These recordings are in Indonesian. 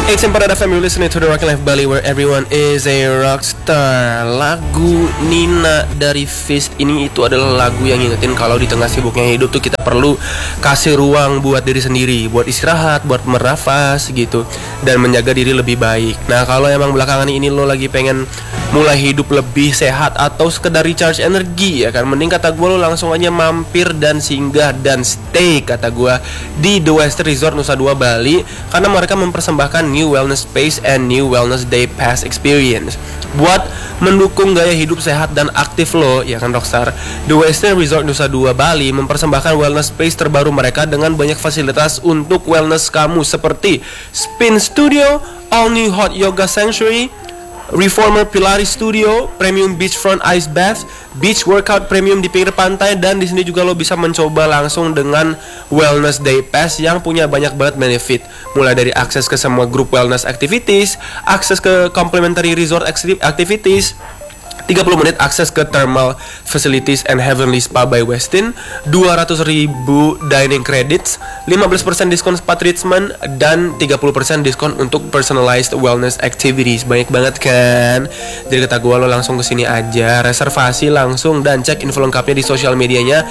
It's important FM, you're listening to the Rock Life Bali where everyone is a rockstar. Lagu Nina dari Fist ini itu adalah lagu yang ngingetin kalau di tengah sibuknya hidup tuh kita perlu kasih ruang buat diri sendiri, buat istirahat, buat bernafas gitu, dan menjaga diri lebih baik. Nah, kalau emang belakangan ini lo lagi pengen mulai hidup lebih sehat atau sekedar recharge energi ya kan, mending kata gue lo langsung aja mampir dan singgah dan stay kata gue di The Western Resort Nusa Dua Bali, karena mereka mempersembahkan new wellness space and new wellness day pass experience buat mendukung gaya hidup sehat dan aktif lo ya kan Rockstar. The Western Resort Nusa Dua Bali mempersembahkan wellness space terbaru mereka dengan banyak fasilitas untuk wellness kamu seperti Spin Studio, all new hot yoga sanctuary, Reformer Pilates Studio, Premium Beachfront Ice Bath, Beach Workout Premium di pinggir pantai, dan di sini juga lo bisa mencoba langsung dengan Wellness Day Pass yang punya banyak banget benefit, mulai dari akses ke semua grup wellness activities, akses ke complimentary resort activities, 30 menit akses ke thermal facilities and heavenly spa by Westin, 200.000 dining credits, 15% diskon spa treatment, dan 30% diskon untuk personalized wellness activities. Banyak banget kan? Jadi kata gue lo langsung kesini aja, reservasi langsung dan cek info lengkapnya di sosial medianya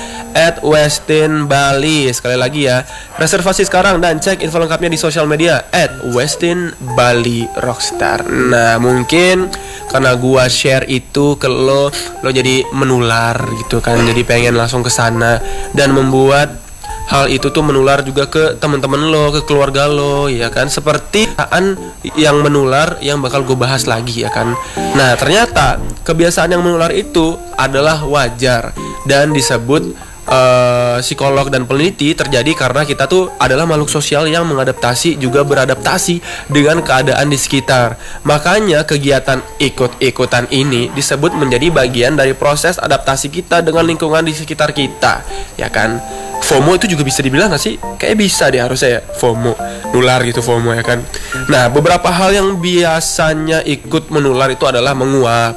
@Westin Bali. Sekali lagi ya, reservasi sekarang dan cek info lengkapnya di sosial media @Westin Bali Rockstar. Nah, mungkin karena gue share itu ke lo jadi menular gitu kan, jadi pengen langsung ke sana dan membuat hal itu tuh menular juga ke teman-teman lo, ke keluarga lo ya kan, seperti yang menular yang bakal gue bahas lagi ya kan. Nah, ternyata kebiasaan yang menular itu adalah wajar dan disebut psikolog dan peneliti terjadi karena kita tuh adalah makhluk sosial yang mengadaptasi juga beradaptasi dengan keadaan di sekitar. Makanya kegiatan ikut-ikutan ini disebut menjadi bagian dari proses adaptasi kita dengan lingkungan di sekitar kita, ya kan? FOMO itu juga bisa dibilang gak sih? Kayak bisa deh harusnya ya, FOMO, nular gitu FOMO ya kan. Nah, beberapa hal yang biasanya ikut menular itu adalah menguap,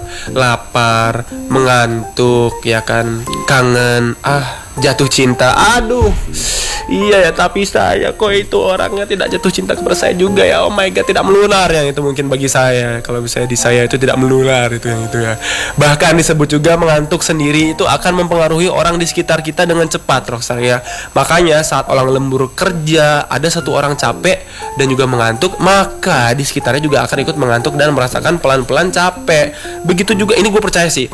lapar, mengantuk ya kan, kangen, jatuh cinta. Aduh, iya ya, tapi saya kok itu orangnya tidak jatuh cinta kepada saya juga ya. Oh my god, tidak menular yang itu mungkin bagi saya. Kalau misalnya di saya itu tidak menular itu yang itu ya. Bahkan disebut juga mengantuk sendiri itu akan mempengaruhi orang di sekitar kita dengan cepat, Rockstar ya. Makanya saat orang lembur kerja, ada satu orang capek dan juga mengantuk, maka di sekitarnya juga akan ikut mengantuk dan merasakan pelan-pelan capek. Begitu juga, ini gue percaya sih,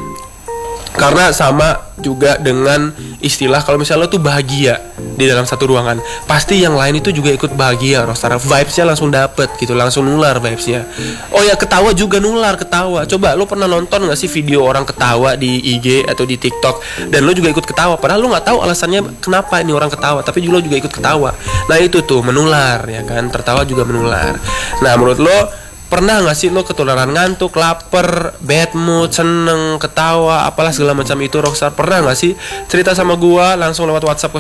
karena sama juga dengan istilah kalau misalnya lo tuh bahagia di dalam satu ruangan, pasti yang lain itu juga ikut bahagia, Rockstar. Vibes-nya langsung dapet gitu, langsung nular vibes-nya. Oh ya, ketawa juga nular, ketawa. Coba lo pernah nonton gak sih video orang ketawa di IG atau di TikTok dan lo juga ikut ketawa, padahal lo gak tahu alasannya kenapa ini orang ketawa, tapi lo juga ikut ketawa. Nah itu tuh menular ya kan, tertawa juga menular. Nah, menurut lo pernah gak sih lo ketularan ngantuk, lapar, bad mood, seneng, ketawa, apalah segala macam itu, Rockstar? Pernah gak sih? Cerita sama gua langsung lewat WhatsApp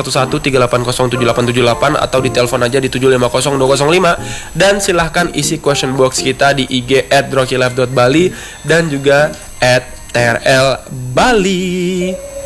0811-380-7878 atau di telepon aja di 750-205, dan silahkan isi question box kita di IG @rockylife.bali dan juga @trlbali.